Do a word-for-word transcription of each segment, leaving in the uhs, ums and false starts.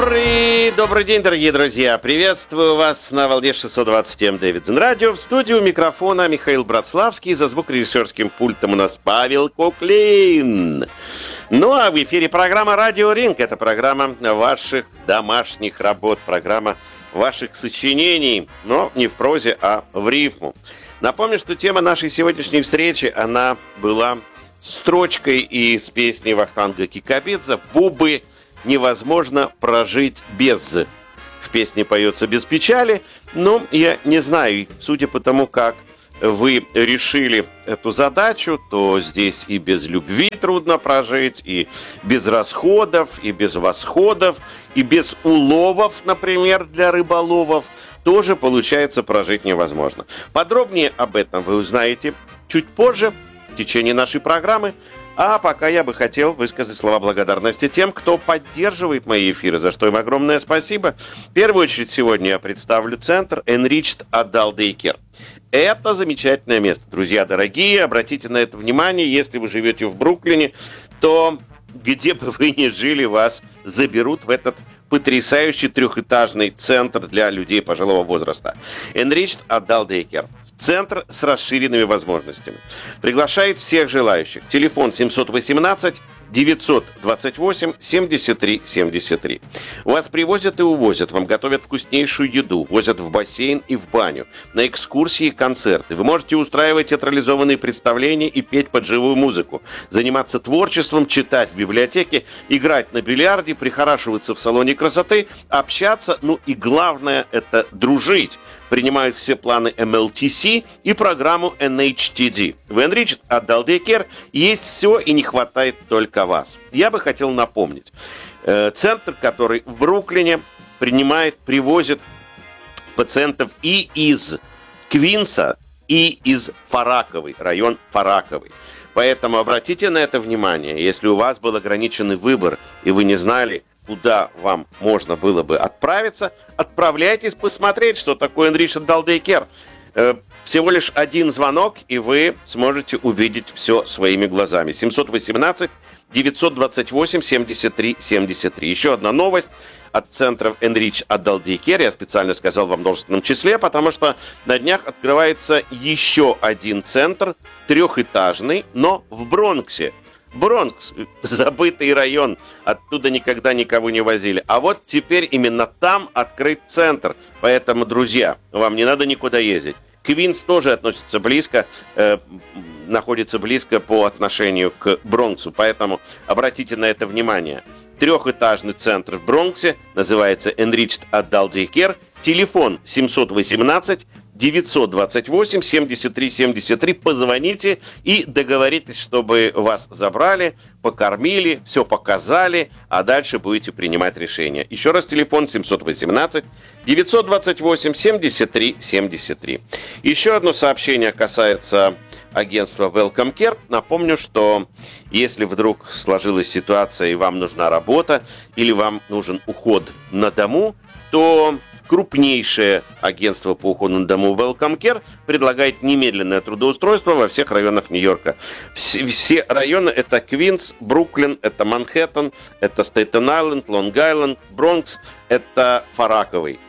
Добрый, добрый день, дорогие друзья. Приветствую вас на волне шестьсот двадцать эм Дэвидсон Радио. В студию микрофона Михаил Братславский. За звукорежиссерским пультом у нас Павел Куклин. Ну а в эфире программа «Радио Ринг». Это программа ваших домашних работ, программа ваших сочинений, но не в прозе, а в рифму. Напомню, что тема нашей сегодняшней встречи, она была строчкой из песни Вахтанга Кикабидзе «Бубы невозможно прожить без». В песне поется без печали, но я не знаю, судя по тому, как вы решили эту задачу, то здесь и без любви трудно прожить, и без расходов, и без восходов, и без уловов, например, для рыболовов, тоже получается прожить невозможно. Подробнее об этом вы узнаете чуть позже, в течение нашей программы. А пока я бы хотел высказать слова благодарности тем, кто поддерживает мои эфиры, за что им огромное спасибо. В первую очередь сегодня я представлю центр Enriched Adult Daycare. Это замечательное место, друзья дорогие. Обратите на это внимание, если вы живете в Бруклине, то где бы вы ни жили, вас заберут в этот потрясающий трехэтажный центр для людей пожилого возраста. Enriched Adult Daycare. Центр с расширенными возможностями. Приглашает всех желающих. Телефон семь один восемь девятьсот двадцать восемь семьдесят три семьдесят три. Вас привозят и увозят, вам готовят вкуснейшую еду, возят в бассейн и в баню, на экскурсии и концерты. Вы можете устраивать театрализованные представления и петь под живую музыку, заниматься творчеством, читать в библиотеке, играть на бильярде, прихорашиваться в салоне красоты, общаться, ну и главное – это дружить. Принимают все планы эм эл ти си и программу эн эйч ти ди. В Enriched Adult Daycare есть все и не хватает только вас. Я бы хотел напомнить. Центр, который в Бруклине принимает, привозит пациентов и из Квинса, и из Фараковой, район Фараковой. Поэтому обратите на это внимание. Если у вас был ограниченный выбор, и вы не знали, куда вам можно было бы отправиться, отправляйтесь посмотреть, что такое Enriched Adult Daycare. Всего лишь один звонок, и вы сможете увидеть все своими глазами. семь один восемь девятьсот двадцать восемь семьдесят три семьдесят три. Еще одна новость от центра Enriched Adult Daycare. Я специально сказал во множественном числе, потому что на днях открывается еще один центр, трехэтажный, но в Бронксе. Бронкс, забытый район, оттуда никогда никого не возили. А вот теперь именно там открыт центр. Поэтому, друзья, вам не надо никуда ездить. Квинс тоже относится близко, э, находится близко по отношению к Бронксу. Поэтому обратите на это внимание. Трехэтажный центр в Бронксе называется Enriched Adult Daycare. Телефон семь один восемь девятьсот двадцать восемь семьдесят три семьдесят три. Позвоните и договоритесь, чтобы вас забрали, покормили, все показали, а дальше будете принимать решение. Еще раз телефон семь один восемь девятьсот двадцать восемь семьдесят три семьдесят три. Еще одно сообщение касается агентства Welcome Care. Напомню, что если вдруг сложилась ситуация и вам нужна работа или вам нужен уход на дому, то крупнейшее агентство по уходу на дому Welcome Care предлагает немедленное трудоустройство во всех районах Нью-Йорка. Все, все районы — это Квинс, Бруклин, это Манхэттен, это Стейтен-Айленд, Лонг-Айленд, Бронкс, это Фараковый.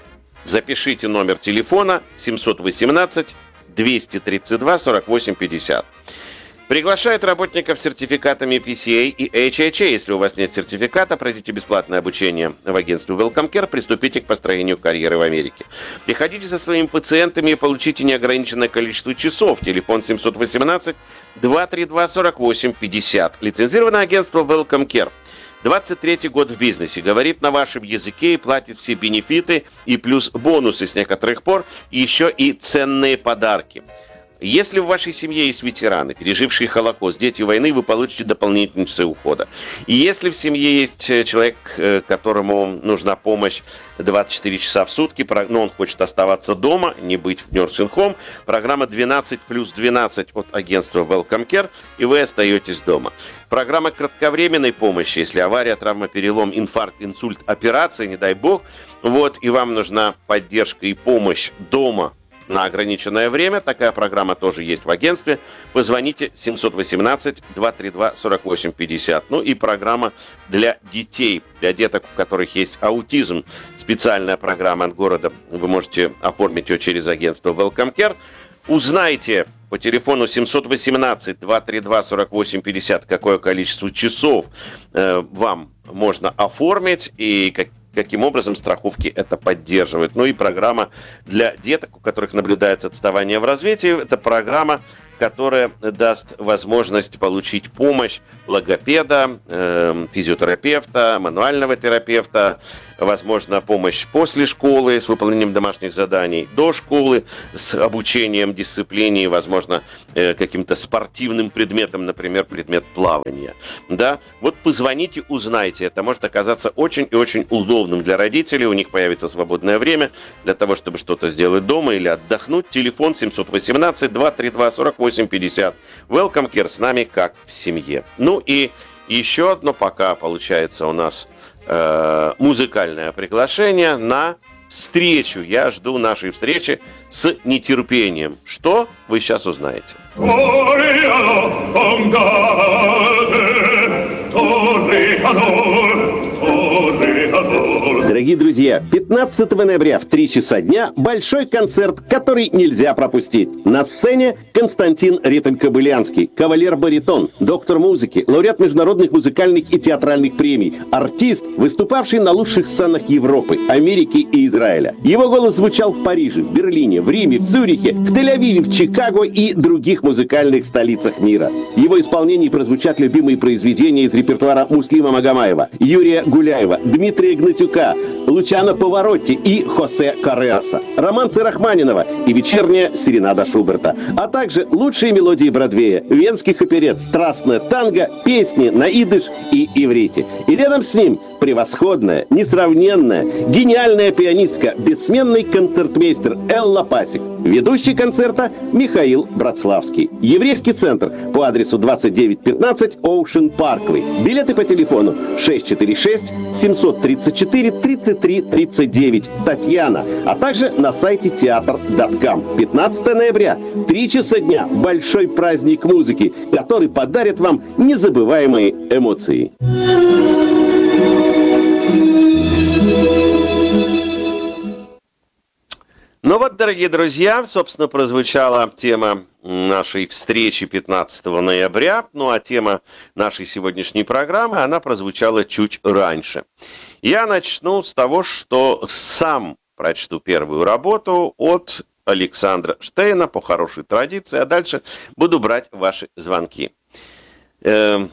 Запишите номер телефона семь один восемь двести тридцать два сорок восемь пятьдесят. Приглашают работников с сертификатами пи си эй и эйч эйч эй. Если у вас нет сертификата, пройдите бесплатное обучение в агентстве Welcome Care, приступите к построению карьеры в Америке. Приходите со своими пациентами и получите неограниченное количество часов. Телефон семь один восемь два три два сорок восемь пятьдесят. Лицензированное агентство Welcome Care. двадцать третий год в бизнесе, говорит на вашем языке и платит все бенефиты и плюс бонусы с некоторых пор, и еще и ценные подарки. Если в вашей семье есть ветераны, пережившие Холокост, дети войны, вы получите дополнительные часы ухода. И если в семье есть человек, которому нужна помощь двадцать четыре часа в сутки, но он хочет оставаться дома, не быть в nursing home, программа двенадцать плюс двенадцать от агентства Welcome Care, и вы остаетесь дома. Программа кратковременной помощи, если авария, травма, перелом, инфаркт, инсульт, операция, не дай бог, вот, и вам нужна поддержка и помощь дома, на ограниченное время. Такая программа тоже есть в агентстве. Позвоните семьсот восемнадцать двести тридцать два сорок восемь пятьдесят. Ну и программа для детей, для деток, у которых есть аутизм. Специальная программа от города. Вы можете оформить ее через агентство Welcome Care. Узнайте по телефону семьсот восемнадцать двести тридцать два сорок восемь пятьдесят, какое количество часов э, вам можно оформить и как, каким образом страховки это поддерживают. Ну и программа для деток, у которых наблюдается отставание в развитии. Это программа, которая даст возможность получить помощь логопеда, э, физиотерапевта, мануального терапевта, возможно, помощь после школы с выполнением домашних заданий, до школы с обучением дисциплине, возможно, э, каким-то спортивным предметом, например, предмет плавания. Да? Вот позвоните, узнайте. Это может оказаться очень и очень удобным для родителей. У них появится свободное время для того, чтобы что-то сделать дома или отдохнуть. Телефон семьсот восемнадцать двести тридцать два сорок восемь пятьдесят. Welcome Care, с нами как в семье. Ну и еще одно пока получается у нас э, музыкальное приглашение на встречу. Я жду нашей встречи с нетерпением. Что вы сейчас узнаете? Дорогие друзья, пятнадцатого ноября в три часа дня большой концерт, который нельзя пропустить. На сцене Константин Риттель-Кобылянский, кавалер-баритон, доктор музыки, лауреат международных музыкальных и театральных премий, артист, выступавший на лучших сценах Европы, Америки и Израиля. Его голос звучал в Париже, в Берлине, в Риме, в Цюрихе, в Тель-Авиве, в Чикаго и других музыкальных столицах мира. В его исполнении прозвучат любимые произведения из репертуара Муслима Магомаева, Юрия Гуляева, Дмитрия Гнатюка, Лучано Паваротти и Хосе Карреаса, романсы Рахманинова и вечерняя серенада Шуберта, а также лучшие мелодии Бродвея, венских оперет, страстное танго, песни на идыш и иврите. И рядом с ним превосходная, несравненная, гениальная пианистка, бессменный концертмейстер Элла Пасик. Ведущий концерта Михаил Братславский. Еврейский центр по адресу двадцать девять пятнадцать Ocean Parkway. Билеты по телефону шесть четыре шесть семь три четыре тридцать три тридцать девять. Татьяна. А также на сайте театр точка ком. пятнадцатого ноября, три часа дня. Большой праздник музыки, который подарит вам незабываемые эмоции. Ну вот, дорогие друзья, собственно, прозвучала тема нашей встречи пятнадцатого ноября. Ну а тема нашей сегодняшней программы, она прозвучала чуть раньше. Я начну с того, что сам прочту первую работу от Александра Штейна по хорошей традиции, а дальше буду брать ваши звонки. Эм...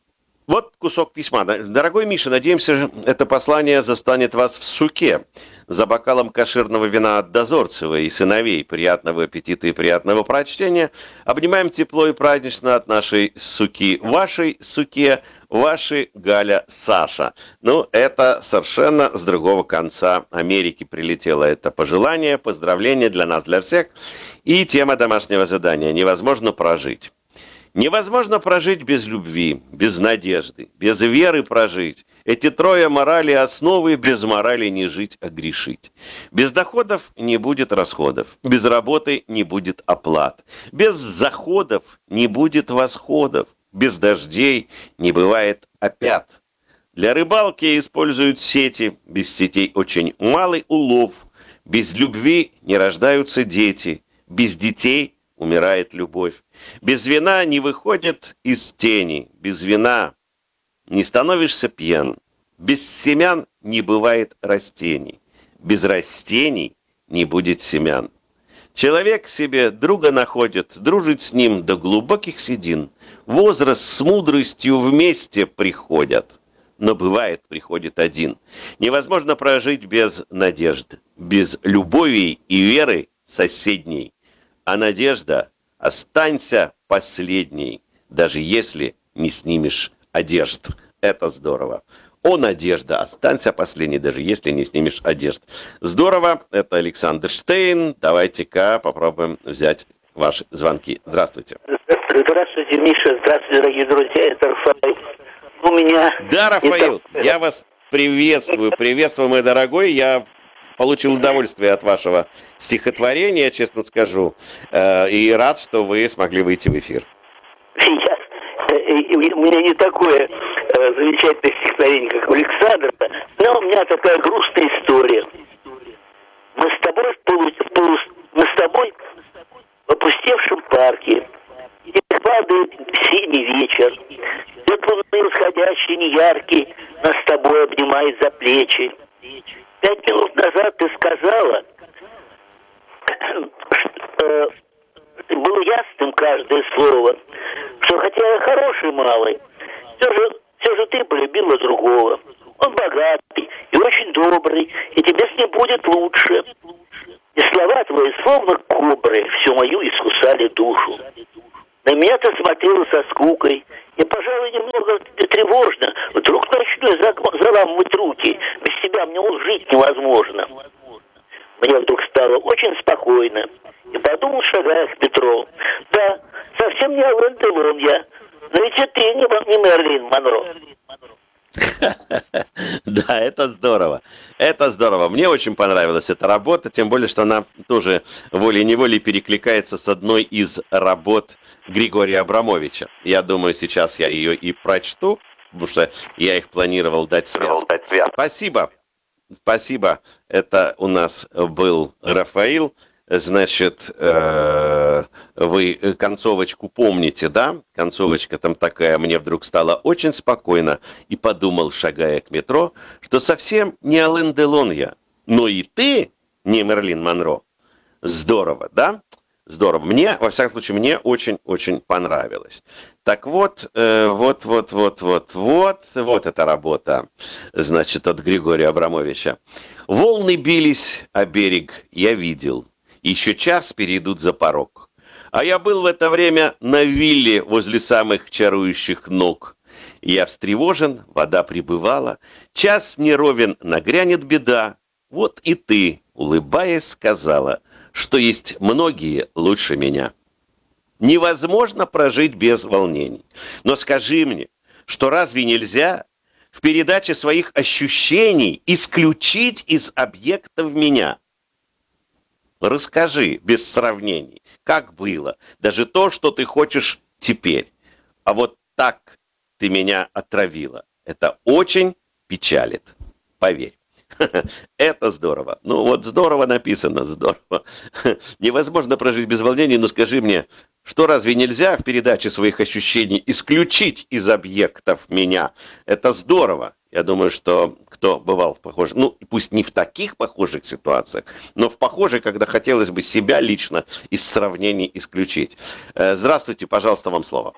Вот кусок письма. Дорогой Миша, надеемся, это послание застанет вас в суке за бокалом кошерного вина от Дозорцева и сыновей. Приятного аппетита и приятного прочтения. Обнимаем тепло и празднично от нашей суки. Вашей суке, ваши Галя Саша. Ну, это совершенно с другого конца Америки прилетело это пожелание, поздравление для нас, для всех. И тема домашнего задания. Невозможно прожить. Невозможно прожить без любви, без надежды, без веры прожить. Эти трое морали основы, без морали не жить, а грешить. Без доходов не будет расходов, без работы не будет оплат, без заходов не будет восходов, без дождей не бывает опят. Для рыбалки используют сети, без сетей очень малый улов, без любви не рождаются дети, без детей умирает любовь. Без вина не выходит из тени, без вина не становишься пьян, без семян не бывает растений, без растений не будет семян. Человек себе друга находит, дружит с ним до глубоких седин, возраст с мудростью вместе приходят, но бывает приходит один. Невозможно прожить без надежд, без любови и веры соседней. А надежда — останься последней, даже если не снимешь одежд. Это здорово. О, надежда, останься последней, даже если не снимешь одежд. Здорово, это Александр Штейн. Давайте-ка попробуем взять ваши звонки. Здравствуйте. Здравствуйте, Миша. Здравствуйте, дорогие друзья. Это Рафаэль. У меня... Да, Рафаэл, я вас приветствую. Приветствую, мой дорогой. Я получил удовольствие от вашего стихотворения, честно скажу, и рад, что вы смогли выйти в эфир. Я, у меня не такое замечательное стихотворение, как у Александра, но у меня такая грустная история. Мы с тобой в полу, в полу, мы с тобой в опустевшем парке, и падает синий вечер. Свет луны восходящий, неяркий, нас с тобой обнимает за плечи. Пять минут назад ты сказала, что было ясным каждое слово, что хотя я хороший малый, все же, все же ты полюбила другого. Он богатый и очень добрый, и тебе с ним будет лучше. И слова твои, словно кобры, всю мою искусали душу. На меня ты смотрела со скукой. И, пожалуй, немного тревожно. Вдруг начну заламывать руки. Без тебя мне жить невозможно. Мне вдруг стало очень спокойно. И подумал, шагая к метро. Да, совсем не Ален Делон я. Но ведь и ты не, не Мерлин Монро. Да, это здорово. Это здорово. Мне очень понравилась эта работа, тем более, что она тоже волей-неволей перекликается с одной из работ Григория Абрамовича. Я думаю, сейчас я ее и прочту, потому что я их планировал дать связку. Спасибо. Спасибо. Это у нас был Рафаил. Значит, э, вы концовочку помните, да? Концовочка там такая, мне вдруг стало очень спокойно, и подумал, шагая к метро, что совсем не Ален Делон я, но и ты не Мерлин Монро. Здорово, да? Здорово. Мне, во всяком случае, мне очень-очень понравилось. Так вот, э, вот, вот, вот, вот, вот, вот эта работа, значит, от Григория Абрамовича. Волны бились о берег, я видел. Еще час перейдут за порог. А я был в это время на вилле возле самых чарующих ног. Я встревожен, вода прибывала. Час не ровен, нагрянет беда. Вот и ты, улыбаясь, сказала, что есть многие лучше меня. Невозможно прожить без волнений. Но скажи мне, что разве нельзя в передаче своих ощущений исключить из объектов меня? Расскажи, без сравнений, как было, даже то, что ты хочешь теперь. А вот так ты меня отравила. Это очень печалит, поверь. Это здорово. Ну вот здорово написано, здорово. Невозможно прожить без волнений, но скажи мне, что разве нельзя в передаче своих ощущений исключить из объектов меня? Это здорово. Я думаю, что кто бывал в похожих, ну пусть не в таких похожих ситуациях, но в похожих, когда хотелось бы себя лично из сравнений исключить. Здравствуйте, пожалуйста, вам слово.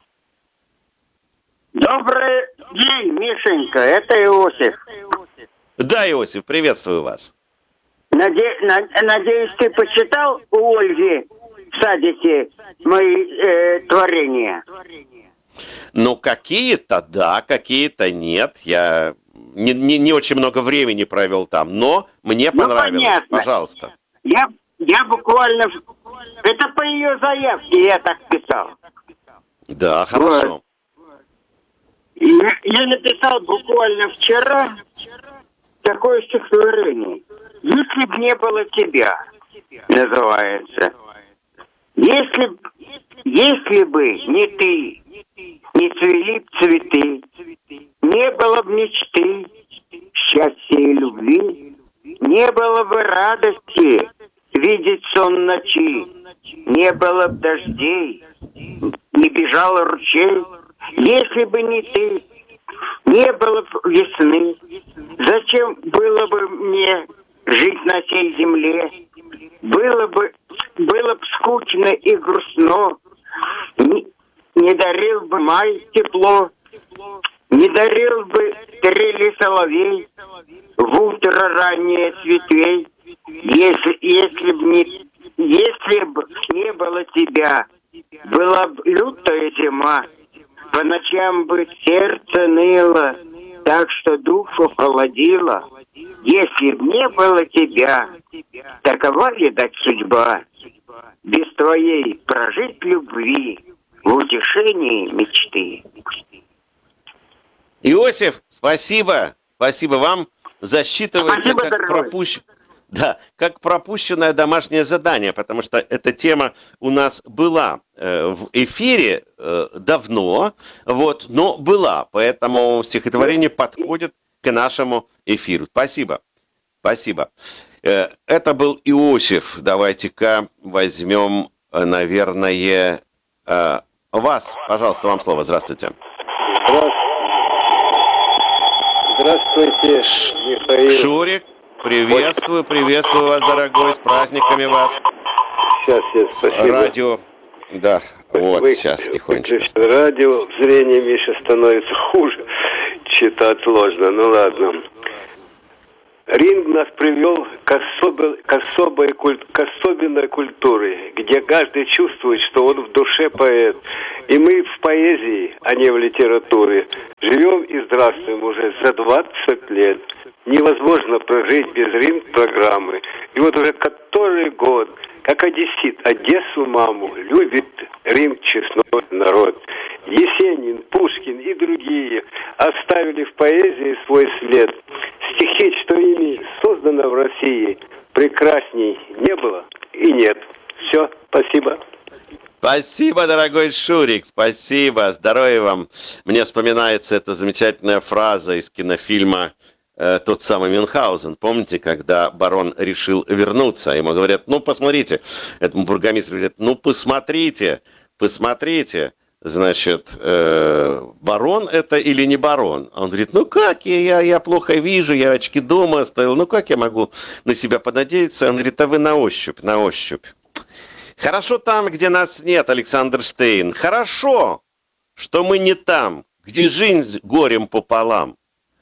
Добрый день, Мишенька, это Иосиф. Да, Иосиф, приветствую вас. Наде... Надеюсь, ты почитал у Ольги в садике мои э, творения? Ну, какие-то да, какие-то нет. Я не, не, не очень много времени провел там, но мне ну, понравилось. Понятно. Пожалуйста. Я, я буквально... Это по ее заявке я так писал. Да, хорошо. Вот. Я, я написал буквально вчера такое стихотворение. «Если б не было тебя», называется. Если, если бы не ты, не цвели б цветы, не было бы мечты, счастья и любви, не было бы радости видеть сон ночи, не было бы дождей, не бежал ручей, если бы не ты, не было бы весны, зачем было бы мне жить на сей земле? Было бы, было бы скучно и грустно, не, не дарил бы май тепло, не дарил бы трели соловей в утро раннее с ветвей, если, если б не, если б не было тебя, была б лютая зима, по ночам бы сердце ныло, так что душу холодило. Если б не было тебя, такова, видать, судьба, без твоей прожить любви в утешении мечты. Иосиф, спасибо. Спасибо вам. Засчитывается спасибо, как пропущен. Да, как пропущенное домашнее задание, потому что эта тема у нас была э, в эфире э, давно, вот, но была, поэтому стихотворение подходит к нашему эфиру. Спасибо, спасибо. Э, это был Иосиф. Давайте-ка возьмем, наверное, э, вас. Пожалуйста, вам слово. Здравствуйте. Здравствуйте, Михаил. Шурик. Приветствую, приветствую вас, дорогой, с праздниками вас. Сейчас, сейчас, спасибо. Радио, да, вот, Вы, сейчас тихонечко. Радио, зрение, Миша, становится хуже, читать сложно, ну ладно. Ринг нас привел к, особо, к, особой, к особенной культуре, где каждый чувствует, что он в душе поэт. И мы в поэзии, а не в литературе, живем и здравствуем уже за двадцать лет. Невозможно прожить без ринг-программы. И вот уже который год, как одессит, Одессу маму любит ринг честной народ. Есенин, Пушкин и другие оставили в поэзии свой след. Стихи, что ими создано в России, прекрасней не было и нет. Все, спасибо. Спасибо, дорогой Шурик, спасибо, здоровья вам. Мне вспоминается эта замечательная фраза из кинофильма э, «Тот самый Мюнхгаузен». Помните, когда барон решил вернуться? Ему говорят, ну, посмотрите. Этому бургомистру говорят, ну, посмотрите, посмотрите. Значит, э, барон это или не барон? Он говорит, ну как, я, я, я плохо вижу, я очки дома оставил, ну как я могу на себя понадеяться? Он говорит, а вы на ощупь, на ощупь. Хорошо там, где нас нет, Александр Штейн. Хорошо, что мы не там, где жизнь горем пополам.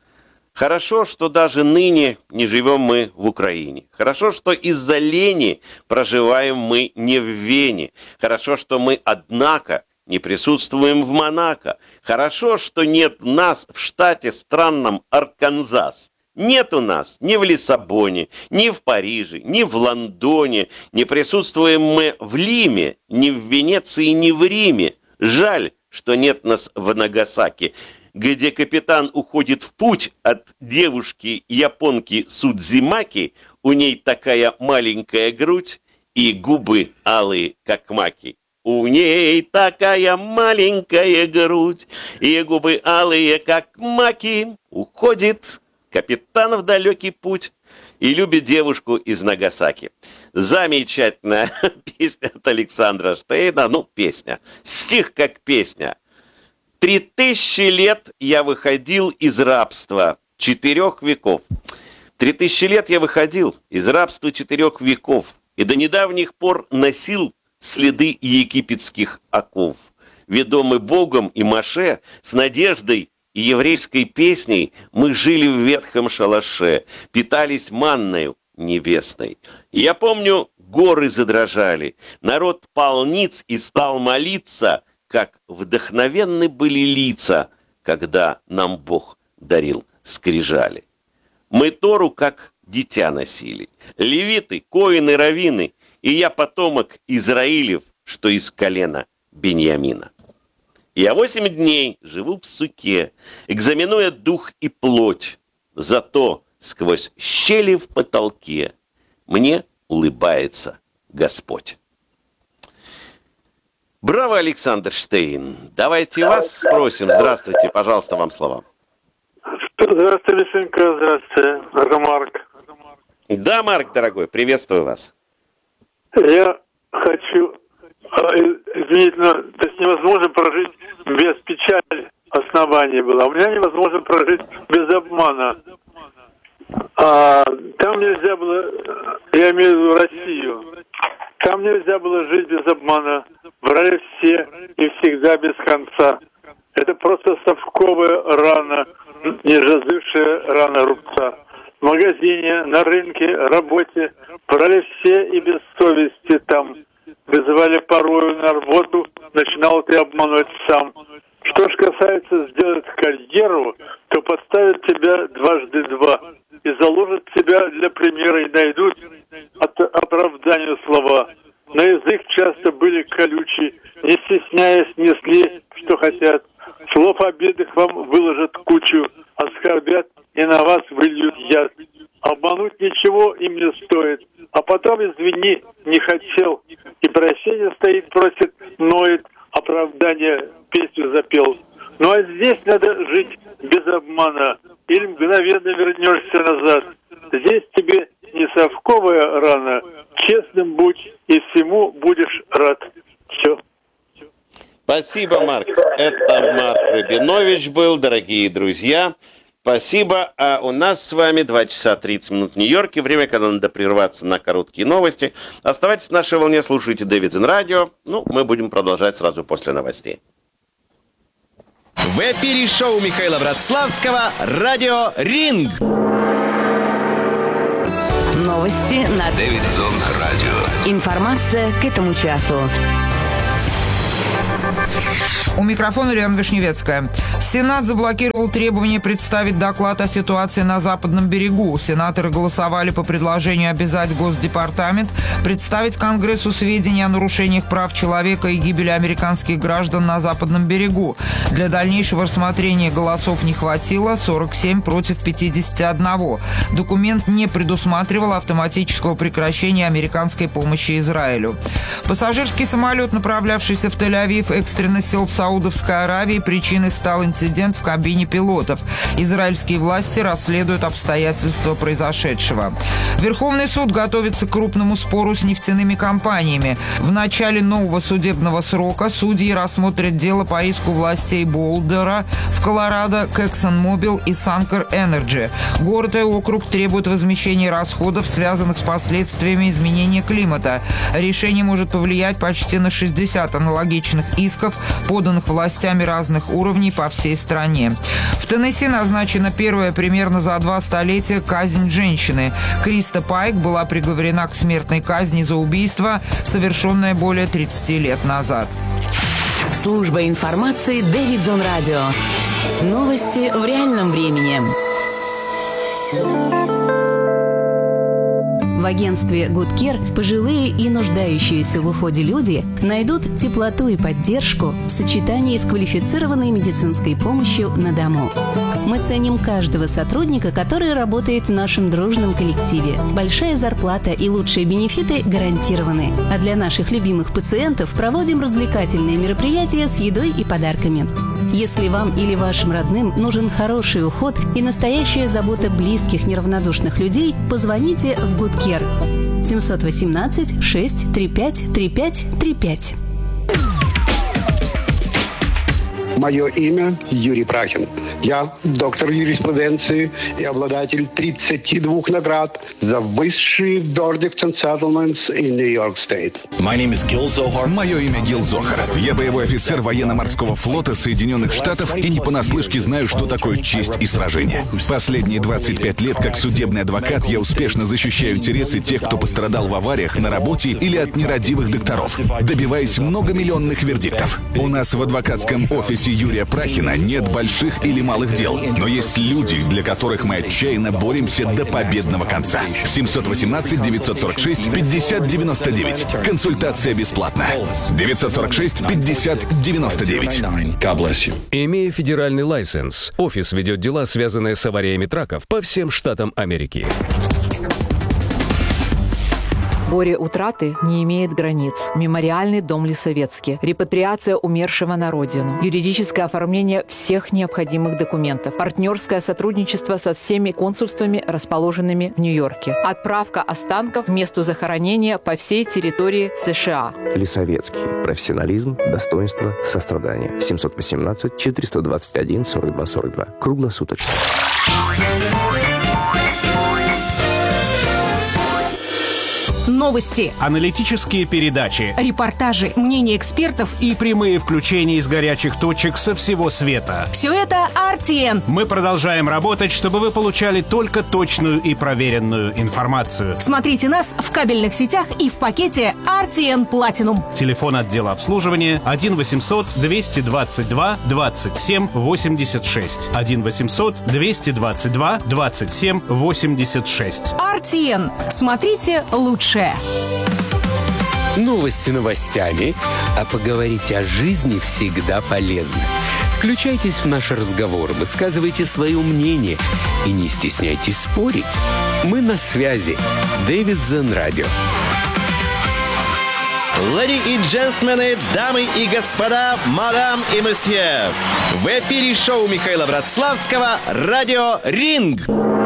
Хорошо, что даже ныне не живем мы в Украине. Хорошо, что из-за лени проживаем мы не в Вене. Хорошо, что мы, однако, не присутствуем в Монако. Хорошо, что нет нас в штате странном Арканзас. Нет у нас ни в Лиссабоне, ни в Париже, ни в Лондоне. Не присутствуем мы в Лиме, ни в Венеции, ни в Риме. Жаль, что нет нас в Нагасаки, где капитан уходит в путь от девушки-японки Судзимаки. У ней такая маленькая грудь и губы алые, как маки. У ней такая маленькая грудь и губы алые, как маки. Уходит капитан в далекий путь и любит девушку из Нагасаки. Замечательная песня от Александра Штейна. Ну, песня. Стих как песня. Три тысячи лет я выходил из рабства четырех веков. Три тысячи лет я выходил из рабства четырех веков. И до недавних пор носил следы египетских оков. Ведомы Богом и Моше, с надеждой и еврейской песней мы жили в ветхом шалаше, питались манною небесной. И я помню, горы задрожали, народ пал ниц и стал молиться, как вдохновенны были лица, когда нам Бог дарил скрижали. Мы Тору как дитя носили, левиты, коины, раввины, и я потомок Израилев, что из колена Беньямина. Я восемь дней живу в суке, экзаменуя дух и плоть. Зато сквозь щели в потолке мне улыбается Господь. Браво, Александр Штейн. Давайте вас спросим. Здравствуйте, пожалуйста, вам слова. Здравствуйте, Лисенька, здравствуйте. Это Марк. Да, Марк, дорогой, приветствую вас. Я хочу, извините, но то есть невозможно прожить без печали, основание было. У меня невозможно прожить без обмана. А, там нельзя было, я имею в виду Россию, там нельзя было жить без обмана. Врали все и всегда без конца. Это просто совковая рана, не разывшая рана рубца. В магазине, на рынке, работе брали все и без совести там. Вызывали порою на работу, начинал ты обмануть сам. Что ж касается сделать карьеру, то подставят тебя дважды два и заложат тебя для примера и найдут от оправданию слова. На язык часто были колючие, не стесняясь, несли, что хотят. Слов обидных вам выложат кучу, оскорбят и на вас выльют яд. А обмануть ничего им не стоит. А потом, извини, не хотел. И прощение стоит, просит, ноет, оправдание, песню запел. Ну а здесь надо жить без обмана, или мгновенно вернешься назад. Здесь тебе не совковая рана, честным будь и всему будешь рад. Все. Спасибо, Марк. Это Марк Рабинович был, дорогие друзья. Спасибо. А у нас с вами два часа тридцать минут в Нью-Йорке. Время, когда надо прерваться на короткие новости. Оставайтесь на нашей волне, слушайте Дэвидзен Радио. Ну, мы будем продолжать сразу после новостей. В эфире шоу Михаила Братславского «Радио Ринг». Новости на Дэвидзен Радио. Информация к этому часу. У микрофона Лена Вишневецкая. Сенат заблокировал требование представить доклад о ситуации на Западном берегу. Сенаторы голосовали по предложению обязать Госдепартамент представить Конгрессу сведения о нарушениях прав человека и гибели американских граждан на Западном берегу. Для дальнейшего рассмотрения голосов не хватило, сорок семь против пятидесяти одного. Документ не предусматривал автоматического прекращения американской помощи Израилю. Пассажирский самолет, направлявшийся в Тель-Авив, экстренно сел в Саудовской Аравии. Причиной стал инцидент в кабине пилотов. Израильские власти расследуют обстоятельства произошедшего. Верховный суд готовится к крупному спору с нефтяными компаниями. В начале нового судебного срока судьи рассмотрят дело по иску властей Болдера в Колорадо к ExxonMobil и Suncor Energy. Город и округ требуют возмещения расходов, связанных с последствиями изменения климата. Решение может повлиять почти на шестьдесят аналогичных исков, поданных властями разных уровней по всей стране. В Теннесси назначена первая примерно за два столетия казнь женщины. Криста Пайк была приговорена к смертной казни за убийство, совершенное более тридцати лет назад. Служба информации Дэвидзен Радио. Новости в реальном времени. В агентстве Good Care пожилые и нуждающиеся в уходе люди найдут теплоту и поддержку в сочетании с квалифицированной медицинской помощью на дому. Мы ценим каждого сотрудника, который работает в нашем дружном коллективе. Большая зарплата и лучшие бенефиты гарантированы. А для наших любимых пациентов проводим развлекательные мероприятия с едой и подарками. Если вам или вашим родным нужен хороший уход и настоящая забота близких неравнодушных людей, позвоните в Good Care. семь один восемь шесть три пять три пять три пять. Мое имя Юрий Прахин. Я доктор юриспруденции и обладатель тридцати двух наград за высшие verdicts and settlements in New York State. My name is Gil Zohar. Мое имя Гил Зохар. Я боевой офицер военно-морского флота Соединенных Штатов и не понаслышке знаю, что такое честь и сражение. Последние двадцать пять лет как судебный адвокат я успешно защищаю интересы тех, кто пострадал в авариях на работе или от нерадивых докторов, добиваясь многомиллионных вердиктов. У нас в адвокатском офисе Юрия Прахина нет больших или малых дел, но есть люди, для которых мы отчаянно боремся до победного конца. семь один восемь девять сорок шесть пятьдесят девяносто девять. Консультация бесплатна. девять сорок шесть пятьдесят девяносто девять. Имея федеральный лайсенс, офис ведет дела, связанные с авариями траков по всем штатам Америки. Горе утраты не имеет границ. Мемориальный дом Лисовецкий. Репатриация умершего на родину. Юридическое оформление всех необходимых документов. Партнерское сотрудничество со всеми консульствами, расположенными в Нью-Йорке. Отправка останков к месту захоронения по всей территории США. Лисовецкий. Профессионализм, достоинство, сострадание. семь один восемь четыреста двадцать один сорок два сорок два. Круглосуточно. Новости, аналитические передачи, репортажи, мнения экспертов и прямые включения из горячих точек со всего света. Все это ар ти эн. Мы продолжаем работать, чтобы вы получали только точную и проверенную информацию. Смотрите нас в кабельных сетях и в пакете ар ти эн Platinum. Телефон отдела обслуживания один восемьсот двести двадцать два двадцать семь восемьдесят шесть. один восемьсот двести двадцать два двадцать семь восемьдесят шесть. ар ти эн. Смотрите лучше. Новости новостями, а поговорить о жизни всегда полезно. Включайтесь в наш разговор, высказывайте свое мнение и не стесняйтесь спорить. Мы на связи. Дэвидсон Радио. Леди и джентльмены, дамы и господа, мадам и месье. В эфире шоу Михаила Братславского «Радио Ринг».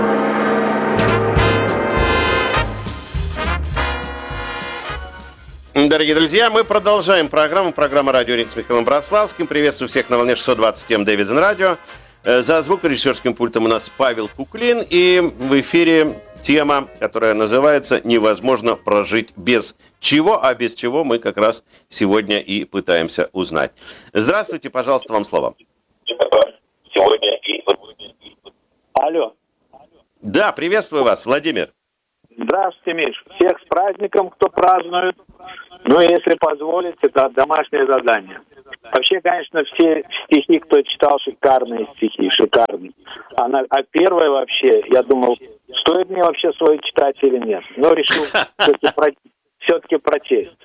Дорогие друзья, мы продолжаем программу. Программа «Радио Ринг» с Михаилом Братславским. Приветствую всех на волне шестьсот двадцать семь Дэвидсон Радио. За звукорежиссерским пультом у нас Павел Куклин. И в эфире тема, которая называется «Невозможно прожить без чего», а без чего мы как раз сегодня и пытаемся узнать. Здравствуйте, пожалуйста, вам слово. Сегодня и... Алло. Да, приветствую вас, Владимир. Здравствуйте, Миш. Всех с праздником, кто празднует. Ну, если позволите, это домашнее задание. Вообще, конечно, все стихи, кто читал, шикарные стихи, шикарные. А, на, а первое вообще, я думал, стоит мне вообще свой читать или нет. Но решил все-таки, про, все-таки прочесть.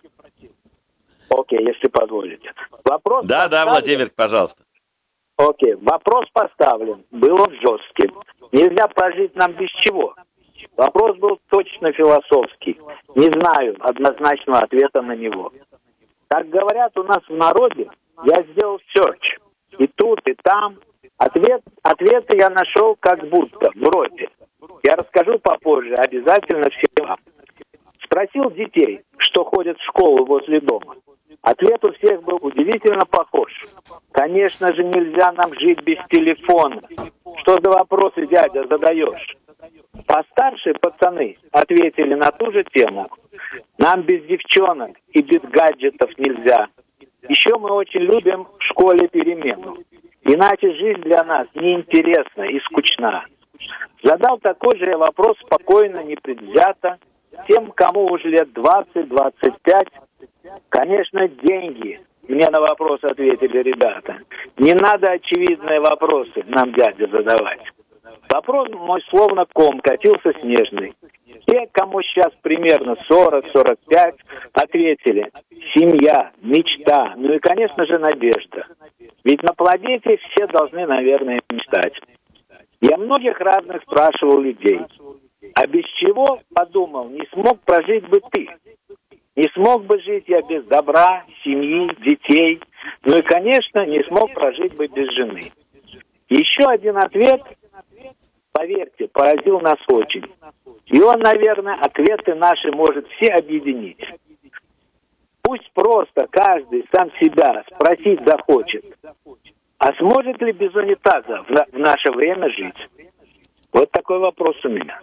Окей, если позволите. Вопрос да, поставлен. Да, Владимир, пожалуйста. Окей, вопрос поставлен. Был он жестким. Нельзя прожить нам без чего. Вопрос был точно философский. Не знаю однозначного ответа на него. Как говорят у нас в народе, я сделал search. И тут, и там. Ответ, ответы я нашел как будто, вроде. Я расскажу попозже, обязательно всем вам. Спросил детей, что ходят в школу возле дома. Ответ у всех был удивительно похож. Конечно же, нельзя нам жить без телефона. Что за вопросы, дядя, задаешь? Постаршие пацаны ответили на ту же тему. Нам без девчонок и без гаджетов нельзя. Еще мы очень любим в школе перемену. Иначе жизнь для нас неинтересна и скучна. Задал такой же вопрос спокойно, непредвзято. Тем, кому уже лет двадцать-двадцать пять. Конечно, деньги. Мне на вопрос ответили ребята. Не надо очевидные вопросы нам, дядя, задавать. Вопрос мой словно ком катился снежный. Те, кому сейчас примерно сорок-сорок пять, ответили: семья, мечта, ну и, конечно же, надежда. Ведь на планете все должны, наверное, мечтать. Я многих разных спрашивал людей. А без чего, подумал, не смог прожить бы ты? Не смог бы жить я без добра, семьи, детей. Ну и, конечно, не смог прожить бы без жены. Еще один ответ, поверьте, поразил нас очень. И он, наверное, ответы наши может все объединить. Пусть просто каждый сам себя спросить захочет. А сможет ли без унитаза в, на- в наше время жить? Вот такой вопрос у меня.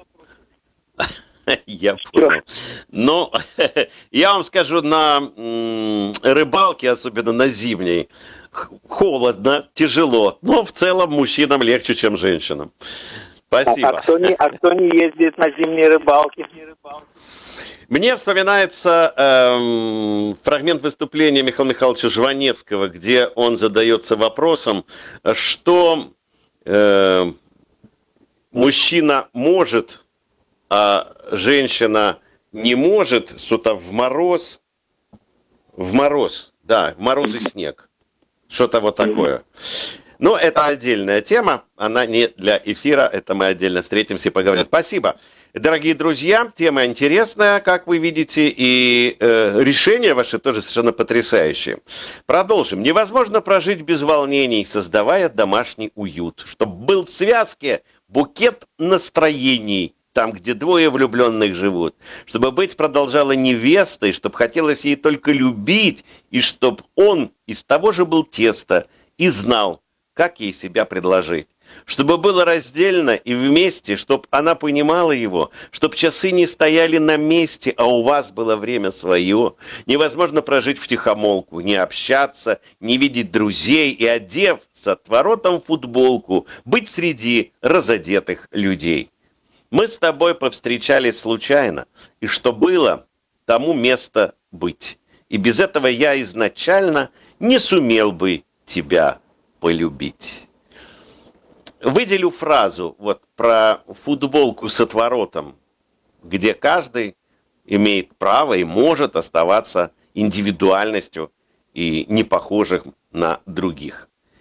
Я понял. Но я вам скажу, на м, рыбалке, особенно на зимней, холодно, тяжело. Но в целом мужчинам легче, чем женщинам. Спасибо. А, а, кто, не, а кто не ездит на зимние рыбалки? Мне вспоминается эм, фрагмент выступления Михаила Михайловича Жванецкого, где он задается вопросом, что э, мужчина может, а женщина не может, что-то в мороз, в мороз, да, в мороз и снег, что-то вот такое. Но это отдельная тема, она не для эфира, это мы отдельно встретимся и поговорим. Спасибо. Дорогие друзья, тема интересная, как вы видите, и э, решения ваши тоже совершенно потрясающие. Продолжим. Невозможно прожить без волнений, создавая домашний уют, чтобы был в связке букет настроений, там, где двое влюбленных живут, чтобы быть продолжала невестой, чтобы хотелось ей только любить, и чтобы он из того же был теста и знал, как ей себя предложить. Чтобы было раздельно и вместе, чтобы она понимала его, чтобы часы не стояли на месте, а у вас было время свое. Невозможно прожить втихомолку, не общаться, не видеть друзей и, одев с отворотом футболку, быть среди разодетых людей. Мы с тобой повстречались случайно, и что было, тому место быть. И без этого я изначально не сумел бы тебя полюбить. Выделю фразу вот про футболку с отворотом, где каждый имеет право и может оставаться индивидуальностью и не похожим на других.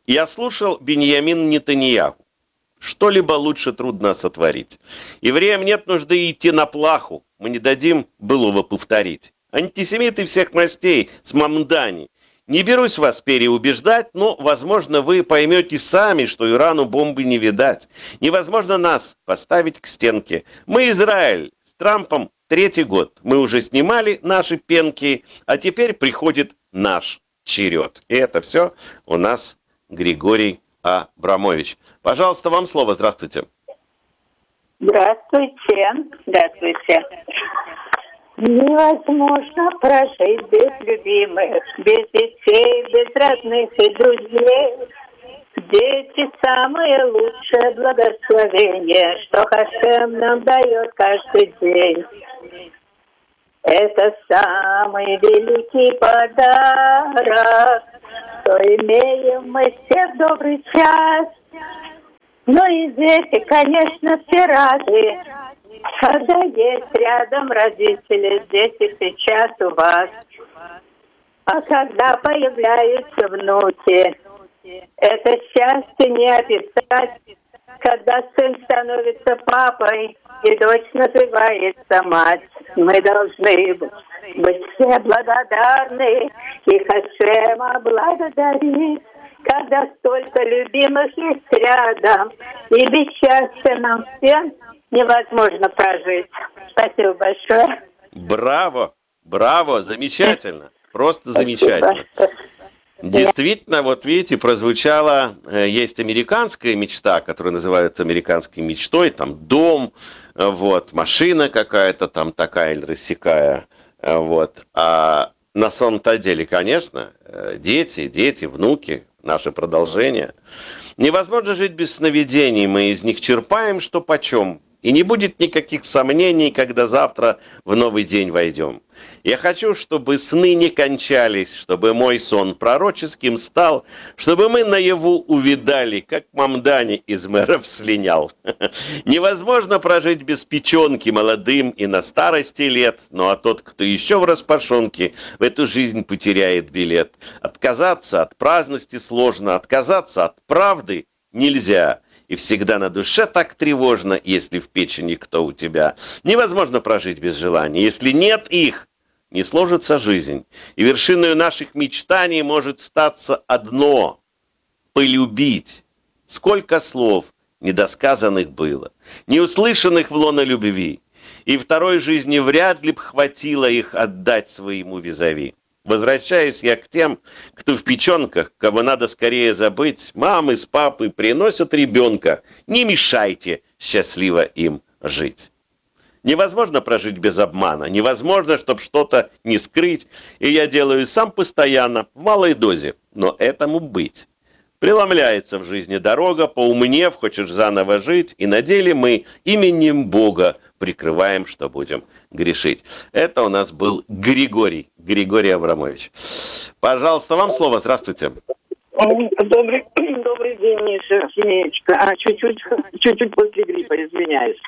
Я слушал Биньямин Нетаньяху. Что-либо лучше трудно сотворить. Евреям нет нужды идти на плаху. Мы не дадим былого повторить. Антисемиты всех мастей с Мамдани. Не берусь вас переубеждать, но, возможно, вы поймете сами, что Ирану бомбы не видать. Невозможно нас поставить к стенке. Мы Израиль. С Трампом третий год. Мы уже снимали наши пенки, а теперь приходит наш черед. И это все у нас Григорий Абрамович. Пожалуйста, вам слово. Здравствуйте. Здравствуйте. Здравствуйте. Невозможно прожить без любимых, без детей, без родных и друзей. Дети – самое лучшее благословение, что Хашем нам дает каждый день. Это самый великий подарок, что имеем мы все в добрый час. Ну и дети, конечно, все рады, когда есть рядом родители, дети сейчас у вас. А когда появляются внуки, это счастье не описать, когда сын становится папой и дочь называется мать. Мы должны быть все благодарны и Хашема благодарить, когда столько любимых есть рядом, и без счастья нам всем невозможно прожить. Спасибо большое. Браво, браво, замечательно, просто замечательно. Действительно, вот видите, прозвучала, есть американская мечта, которую называют американской мечтой, там дом, вот, машина какая-то там такая или рассекая, вот. А на самом-то деле, конечно, дети, дети, внуки, наше продолжение. Невозможно жить без сновидений, мы из них черпаем, что почем. И не будет никаких сомнений, когда завтра в новый день войдем. Я хочу, чтобы сны не кончались, чтобы мой сон пророческим стал, чтобы мы наяву увидали, как Мамдани из мэров слинял. Невозможно прожить без печенки молодым и на старости лет, ну а тот, кто еще в распашонке, в эту жизнь потеряет билет. Отказаться от праздности сложно, отказаться от правды нельзя. И всегда на душе так тревожно, если в печени кто у тебя. Невозможно прожить без желаний. Если нет их, не сложится жизнь. И вершиной наших мечтаний может статься одно – полюбить. Сколько слов недосказанных было, неуслышанных в лоно любви. И второй жизни вряд ли б хватило их отдать своему визави. Возвращаюсь я к тем, кто в печенках, кого надо скорее забыть. Мамы с папой приносят ребенка. Не мешайте счастливо им жить. Невозможно прожить без обмана. Невозможно, чтобы что-то не скрыть. И я делаю сам постоянно, в малой дозе. Но этому быть. Преломляется в жизни дорога, поумнев, хочешь заново жить. И на деле мы именем Бога прикрываем, что будем грешить. Это у нас был Григорий, Григорий Абрамович. Пожалуйста, вам слово. Здравствуйте. Добрый, добрый день, Миша, Семеечка. А, чуть-чуть, чуть-чуть после гриппа, извиняюсь.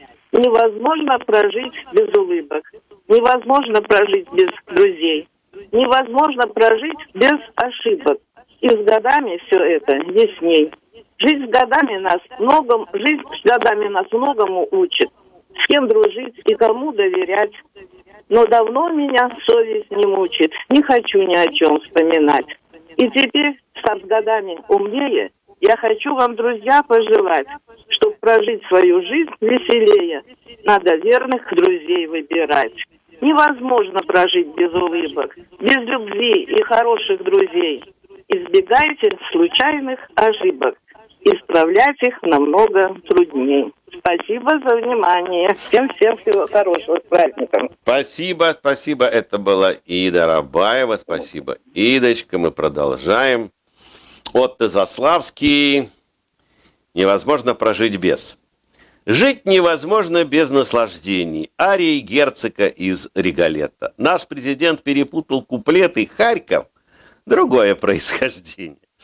Невозможно прожить без улыбок. Невозможно прожить без друзей. Невозможно прожить без ошибок. И с годами все это ясней. Жизнь с годами нас многому, жизнь с годами нас многому учит. С кем дружить и кому доверять. Но давно меня совесть не мучит. Не хочу ни о чем вспоминать. И теперь, став с годами умнее, я хочу вам, друзья, пожелать, чтобы прожить свою жизнь веселее, надо верных друзей выбирать. Невозможно прожить без улыбок, без любви и хороших друзей. Избегайте случайных ошибок. Исправлять их намного труднее. Спасибо за внимание. Всем-всем всего хорошего, с праздником. Спасибо, спасибо. Это была Ида Рабаева. Спасибо, Идочка. Мы продолжаем. Отто Заславский. Невозможно прожить без. Жить невозможно без наслаждений. Арии Герцога из Риголетто. Наш президент перепутал куплеты. Харьков. Другое происхождение.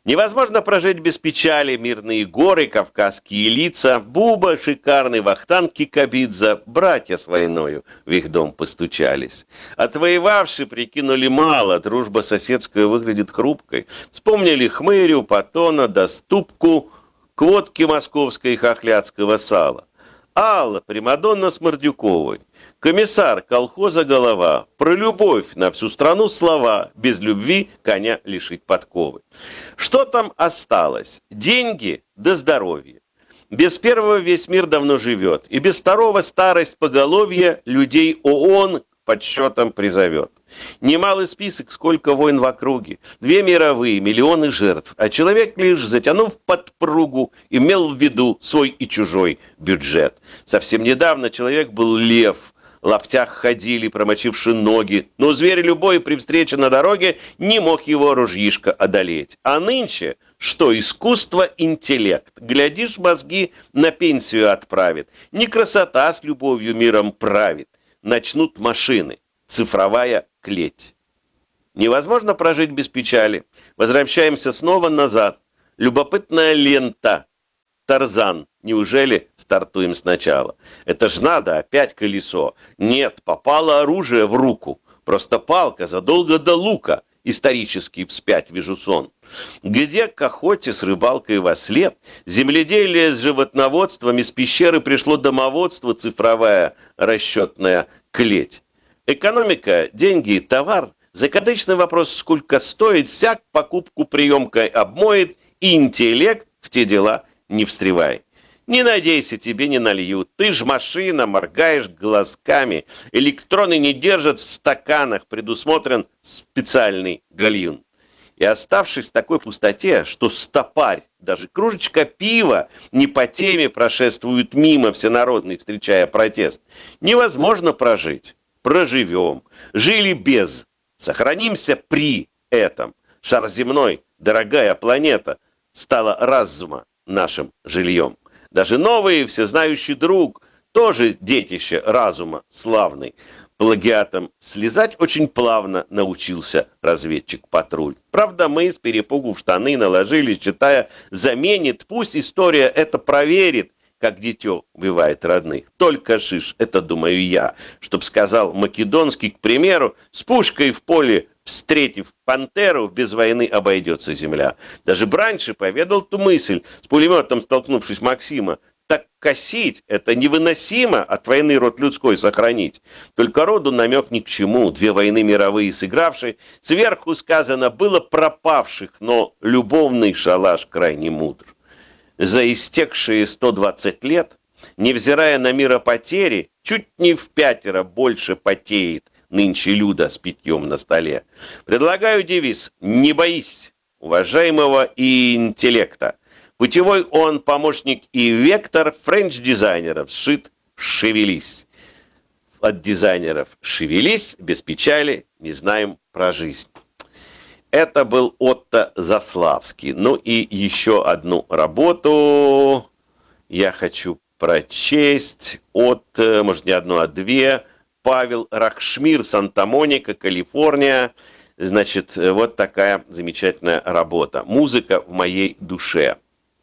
Невозможно прожить без печали мирные горы, кавказские лица, Буба, шикарный Вахтанг Кикабидзе, братья с войною в их дом постучались. Отвоевавшие прикинули мало, дружба соседская выглядит хрупкой. Вспомнили хмырю, Патона, доступку, к водке московской хохлядского сала. Алла, примадонна с Мордюковой. Комиссар колхоза голова, про любовь на всю страну слова, без любви коня лишить подковы. Что там осталось? Деньги да здоровье. Без первого весь мир давно живет, и без второго старость поголовья людей ООН к подсчетам призовет. Немалый список, сколько войн в округе, две мировые, миллионы жертв, а человек лишь, затянув подпругу, имел в виду свой и чужой бюджет. Совсем недавно человек был лев, в лаптях ходили, промочивши ноги, но зверь любой при встрече на дороге не мог его ружьишко одолеть. А нынче, что искусство, интеллект, глядишь, мозги на пенсию отправит, не красота с любовью миром правит, начнут машины, цифровая клеть. Невозможно прожить без печали. Возвращаемся снова назад. Любопытная лента. Тарзан. Неужели стартуем сначала? Это ж надо, опять колесо. Нет, попало оружие в руку. Просто палка задолго до лука. Исторический вспять вижу сон. Где к охоте с рыбалкой во след, земледелие с животноводством, из пещеры пришло домоводство, цифровая расчетная клеть. Экономика, деньги, товар. Закадычный вопрос, сколько стоит, всяк покупку приемкой обмоет, и интеллект в те дела не встревай. Не надейся, тебе не нальют. Ты ж машина, моргаешь глазками. Электроны не держат в стаканах, предусмотрен специальный гальюн. И оставшись в такой пустоте, что стопарь, даже кружечка пива не по теме прошествует мимо всенародный, встречая протест, невозможно прожить. Проживем. Жили без. Сохранимся при этом. Шар земной, дорогая планета, стала разума нашим жильем. Даже новый всезнающий друг, тоже детище разума славный. Плагиатом слезать очень плавно научился разведчик-патруль. Правда, мы с перепугу в штаны наложили, считая, заменит, пусть история это проверит, как дитё убивает родных. Только шиш, это думаю я, чтоб сказал Македонский, к примеру, с пушкой в поле, встретив пантеру, без войны обойдется земля. Даже Браньше поведал ту мысль, с пулеметом столкнувшись Максима, так косить это невыносимо, от войны род людской сохранить. Только роду намек ни к чему, две войны мировые сыгравшие, сверху сказано было пропавших, но любовный шалаш крайне мудр. За истекшие сто двадцать лет, невзирая на миропотери, чуть не в пятеро больше потеет нынче Люда с питьем на столе. Предлагаю девиз «Не боись уважаемого и интеллекта». Путевой он помощник и вектор френч-дизайнеров сшит «Шевелись». От дизайнеров «Шевелись», без печали, не знаем про жизнь. Это был Отто Заславский. Ну и еще одну работу я хочу прочесть от, может, не одну, а две. Павел Рахшмир, Санта-Моника, Калифорния. Значит, вот такая замечательная работа. «Музыка в моей душе».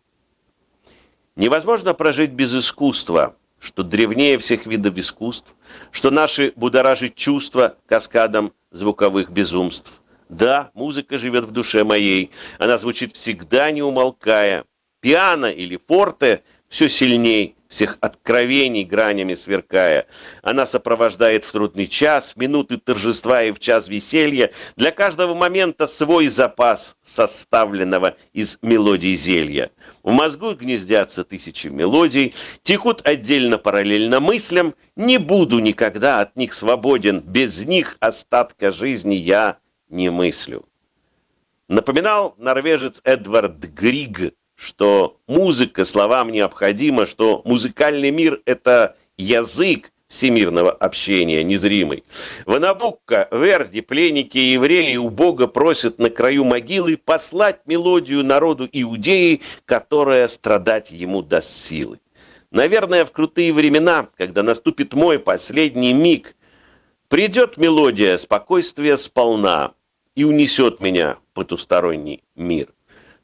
Невозможно прожить без искусства, что древнее всех видов искусств, что наши будоражит чувства каскадом звуковых безумств. Да, музыка живет в душе моей, она звучит всегда не умолкая. Пиано или форте все сильней, всех откровений гранями сверкая. Она сопровождает в трудный час, в минуты торжества и в час веселья, для каждого момента свой запас, составленного из мелодий зелья. В мозгу гнездятся тысячи мелодий, текут отдельно параллельно мыслям, не буду никогда от них свободен, без них остатка жизни я не мыслю. Напоминал норвежец Эдвард Григ, что музыка словам необходима, что музыкальный мир – это язык всемирного общения, незримый. В Набокко, Верди, пленники и евреи у Бога просят на краю могилы послать мелодию народу Иудеи, которая страдать ему даст силы. Наверное, в крутые времена, когда наступит мой последний миг, придет мелодия спокойствия сполна и унесет меня в потусторонний мир.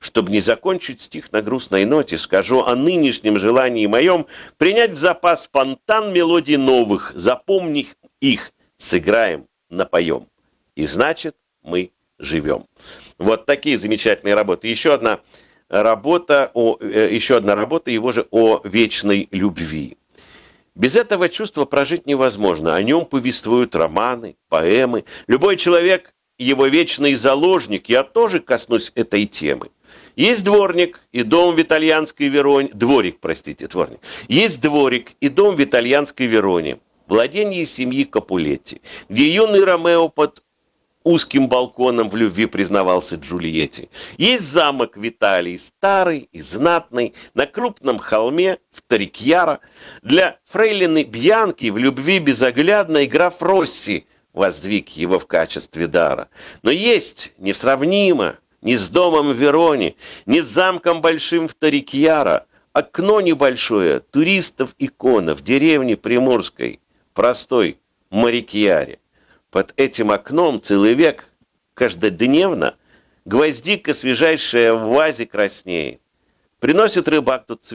Чтобы не закончить стих на грустной ноте, скажу о нынешнем желании моем принять в запас фонтан мелодий новых, запомни их, сыграем, напоем. И значит, мы живем. Вот такие замечательные работы. Еще одна работа, о, еще одна работа его же о вечной любви. Без этого чувства прожить невозможно. О нем повествуют романы, поэмы. Любой человек – его вечный заложник. Я тоже коснусь этой темы. Есть дворник и дом в итальянской Вероне. Дворик, простите, дворник. Есть дворик и дом в итальянской Вероне. Владение семьи Капулетти, где юный Ромео под узким балконом в любви признавался Джульетте. Есть замок в Италии, старый и знатный, на крупном холме в Торрикьяро. Для фрейлины Бьянки в любви безоглядной граф Росси воздвиг его в качестве дара. Но есть несравнимо ни с домом в Вероне, ни с замком большим в Торрикьяро, окно небольшое, туристов икона в деревне Приморской, простой Марикьяре. Под этим окном целый век каждодневно гвоздика, свежайшая в вазе, краснеет. Приносит рыбак тут цветы.